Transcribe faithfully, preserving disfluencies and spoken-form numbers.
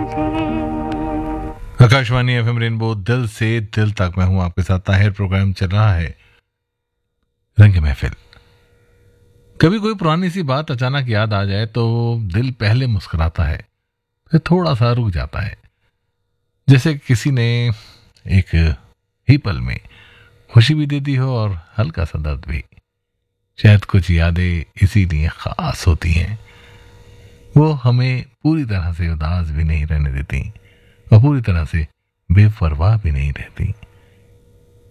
Akashvani FM rainbow दिल से दिल तक मैं हूं आपके साथ ताहिर। प्रोग्राम चल रहा है रंग महफिल। कभी कोई पुरानी सी बात अचानक याद आ जाए तो दिल पहले मुस्कुराता है, फिर थोड़ा सा रुक जाता है, जैसे किसी ने एक ही पल में खुशी भी दे दी हो और हल्का सा दर्द भी। शायद कुछ यादें इसीलिए खास होती हैं, वो हमें पूरी तरह से उदास भी नहीं रहने देती और पूरी तरह से बेपरवाह भी नहीं रहती।